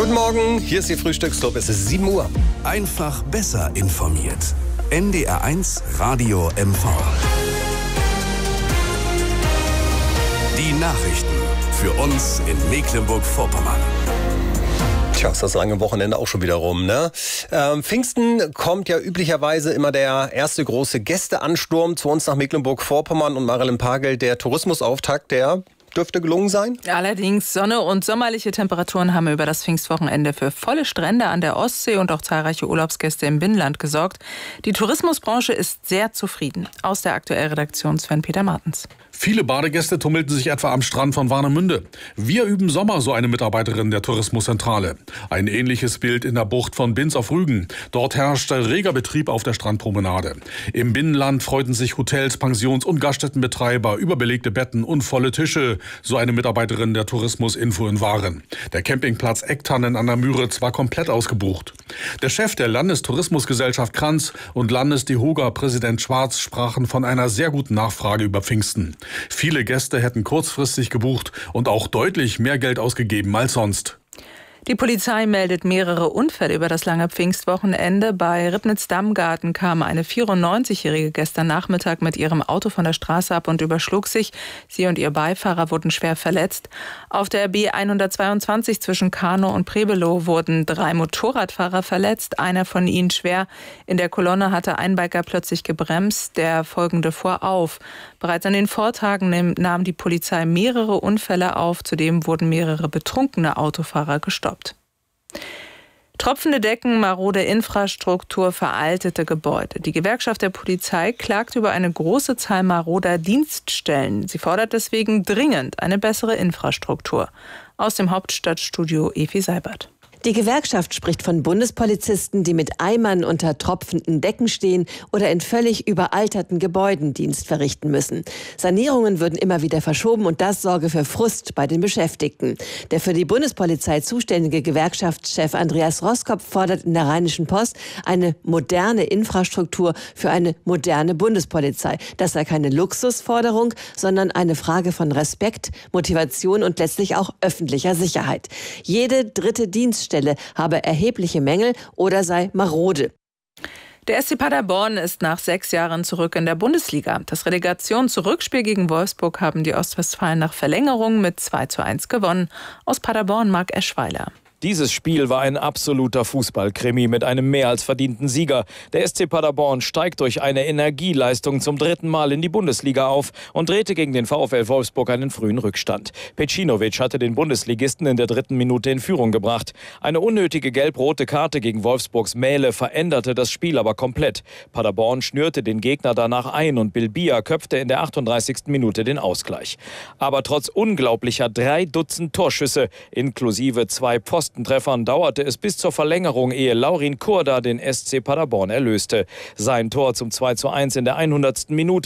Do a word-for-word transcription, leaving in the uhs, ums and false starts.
Guten Morgen, hier ist Ihr Frühstücksclub, es ist sieben Uhr. Einfach besser informiert. N D R eins Radio M V. Die Nachrichten für uns in Mecklenburg-Vorpommern. Tja, ist das lange Wochenende auch schon wieder rum, ne? Ähm, Pfingsten kommt ja üblicherweise immer der erste große Gästeansturm zu uns nach Mecklenburg-Vorpommern und Marilyn Pagel, der Tourismusauftakt, der dürfte gelungen sein. Allerdings Sonne und sommerliche Temperaturen haben über das Pfingstwochenende für volle Strände an der Ostsee und auch zahlreiche Urlaubsgäste im Binnenland gesorgt. Die Tourismusbranche ist sehr zufrieden. Aus der Aktuellredaktion Sven-Peter Martens. Viele Badegäste tummelten sich etwa am Strand von Warnemünde. Wir üben Sommer, so eine Mitarbeiterin der Tourismuszentrale. Ein ähnliches Bild in der Bucht von Binz auf Rügen. Dort herrschte reger Betrieb auf der Strandpromenade. Im Binnenland freuten sich Hotels, Pensions- und Gaststättenbetreiber über belegte Betten und volle Tische, so eine Mitarbeiterin der Tourismusinfo in Waren. Der Campingplatz Ecktannen an der Müritz war komplett ausgebucht. Der Chef der Landestourismusgesellschaft Kranz und Landesdehoga-Präsident Schwarz sprachen von einer sehr guten Nachfrage über Pfingsten. Viele Gäste hätten kurzfristig gebucht und auch deutlich mehr Geld ausgegeben als sonst. Die Polizei meldet mehrere Unfälle über das lange Pfingstwochenende. Bei Ribnitz-Dammgarten kam eine vierundneunzigjährige gestern Nachmittag mit ihrem Auto von der Straße ab und überschlug sich. Sie und ihr Beifahrer wurden schwer verletzt. Auf der B hundertzweiundzwanzig zwischen Kanow und Prebelow wurden drei Motorradfahrer verletzt, einer von ihnen schwer. In der Kolonne hatte ein Biker plötzlich gebremst, der folgende fuhr auf. Bereits an den Vortagen nahm die Polizei mehrere Unfälle auf. Zudem wurden mehrere betrunkene Autofahrer gestoppt. Tropfende Decken, marode Infrastruktur, veraltete Gebäude. Die Gewerkschaft der Polizei klagt über eine große Zahl maroder Dienststellen. Sie fordert deswegen dringend eine bessere Infrastruktur. Aus dem Hauptstadtstudio Evi Seibert. Die Gewerkschaft spricht von Bundespolizisten, die mit Eimern unter tropfenden Decken stehen oder in völlig überalterten Gebäuden Dienst verrichten müssen. Sanierungen würden immer wieder verschoben und das sorge für Frust bei den Beschäftigten. Der für die Bundespolizei zuständige Gewerkschaftschef Andreas Roskopf fordert in der Rheinischen Post eine moderne Infrastruktur für eine moderne Bundespolizei. Das sei keine Luxusforderung, sondern eine Frage von Respekt, Motivation und letztlich auch öffentlicher Sicherheit. Jede dritte Dienststelle habe erhebliche Mängel oder sei marode. Der S C Paderborn ist nach sechs Jahren zurück in der Bundesliga. Das Relegations-Rückspiel gegen Wolfsburg haben die Ostwestfalen nach Verlängerung mit zwei zu eins gewonnen. Aus Paderborn Marc Eschweiler. Dieses Spiel war ein absoluter Fußballkrimi mit einem mehr als verdienten Sieger. Der S C Paderborn steigt durch eine Energieleistung zum dritten Mal in die Bundesliga auf und drehte gegen den VfL Wolfsburg einen frühen Rückstand. Pecinovic hatte den Bundesligisten in der dritten Minute in Führung gebracht. Eine unnötige gelb-rote Karte gegen Wolfsburgs Mähle veränderte das Spiel aber komplett. Paderborn schnürte den Gegner danach ein und Bilbia köpfte in der achtunddreißigsten Minute den Ausgleich. Aber trotz unglaublicher drei Dutzend Torschüsse inklusive zwei Pfosten Treffern dauerte es bis zur Verlängerung, ehe Laurin Kurda den S C Paderborn erlöste. Sein Tor zum zwei zu eins in der hundertsten Minute